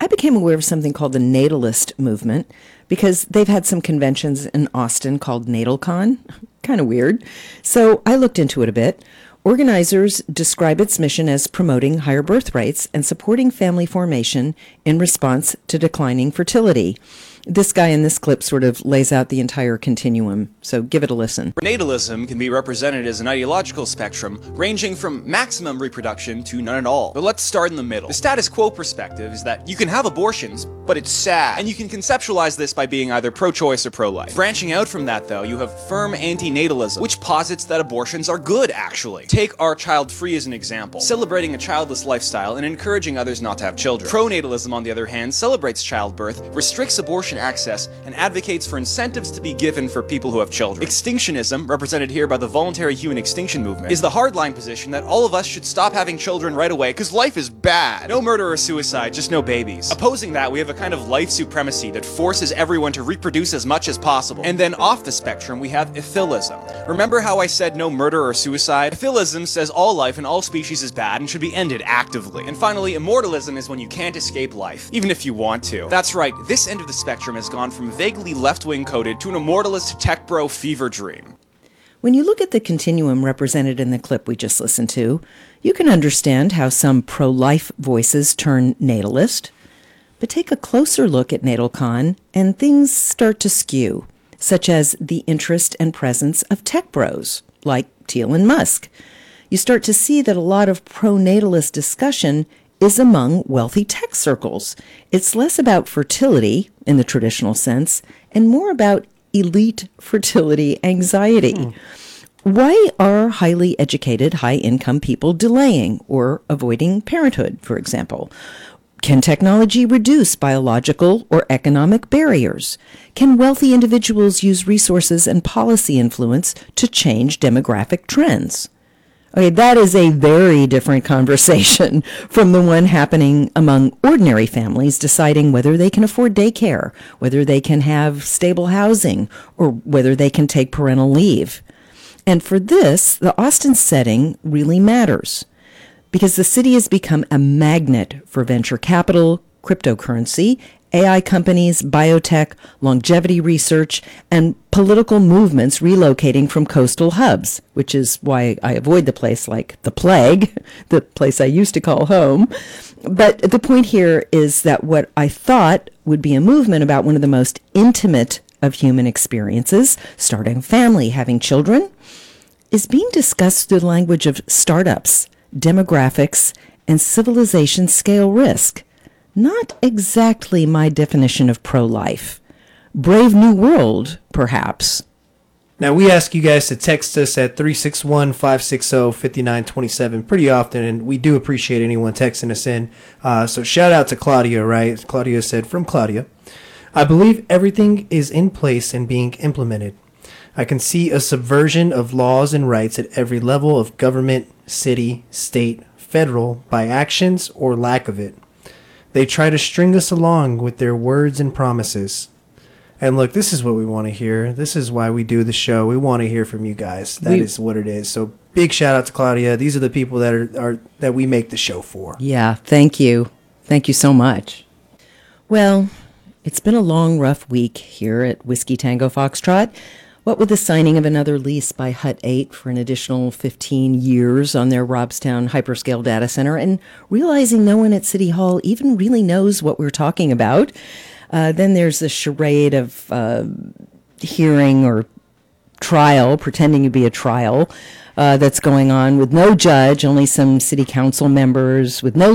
I became aware of something called the natalist movement because they've had some conventions in Austin called NatalCon. Kind of weird. So I looked into it a bit. Organizers describe its mission as promoting higher birth rates and supporting family formation in response to declining fertility. This guy in this clip sort of lays out the entire continuum, so give it a listen. Natalism can be represented as an ideological spectrum ranging from maximum reproduction to none at all. But let's start in the middle. The status quo perspective is that you can have abortions, but it's sad. And you can conceptualize this by being either pro-choice or pro-life. Branching out from that, though, you have firm anti-natalism, which posits that abortions are good, actually. Take Our Child Free as an example, celebrating a childless lifestyle and encouraging others not to have children. Pro-natalism, on the other hand, celebrates childbirth, restricts abortion access, and advocates for incentives to be given for people who have children. Extinctionism, represented here by the voluntary human extinction movement, is the hardline position that all of us should stop having children right away because life is bad. No murder or suicide, just no babies. Opposing that, we have a kind of life supremacy that forces everyone to reproduce as much as possible. And then off the spectrum, we have ephilism. Remember how I said no murder or suicide? Ephilism says all life in all species is bad and should be ended actively. And finally, immortalism is when you can't escape life, even if you want to. That's right, this end of the spectrum has gone from vaguely left-wing coded to an immortalist tech bro fever dream. When you look at the continuum represented in the clip we just listened to, you can understand how some pro-life voices turn natalist. But take a closer look at NatalCon and things start to skew, such as the interest and presence of tech bros, like Thiel and Musk. You start to see that a lot of pro-natalist discussion is among wealthy tech circles. It's less about fertility in the traditional sense and more about elite fertility anxiety. Why are highly educated, high-income people delaying or avoiding parenthood, for example? Can technology reduce biological or economic barriers? Can wealthy individuals use resources and policy influence to change demographic trends? Okay, that is a very different conversation from the one happening among ordinary families deciding whether they can afford daycare, whether they can have stable housing, or whether they can take parental leave. And for this, the Austin setting really matters because the city has become a magnet for venture capital, cryptocurrency, AI companies, biotech, longevity research, and political movements relocating from coastal hubs, which is why I avoid the place like the plague, the place I used to call home. But the point here is that what I thought would be a movement about one of the most intimate of human experiences, starting a family, having children, is being discussed through the language of startups, demographics, and civilization scale risk. Not exactly my definition of pro-life. Brave New World, perhaps. Now, we ask you guys to text us at 361-560-5927 pretty often, and we do appreciate anyone texting us in. So shout out to Claudia, right? Claudia said, from Claudia, I believe everything is in place and being implemented. I can see a subversion of laws and rights at every level of government, city, state, federal, by actions or lack of it. They try to string us along with their words and promises. And look, this is what we want to hear. This is why we do the show. We want to hear from you guys. That is what it is. So big shout out to Claudia. These are the people that are that we make the show for. Yeah, thank you. Thank you so much. Well, it's been a long, rough week here at Whiskey Tango Foxtrot. What with the signing of another lease by Hut 8 for an additional 15 years on their Robstown hyperscale data center and realizing no one at City Hall even really knows what we're talking about. Then there's a charade of hearing or trial, pretending to be a trial, that's going on with no judge, only some city council members, with no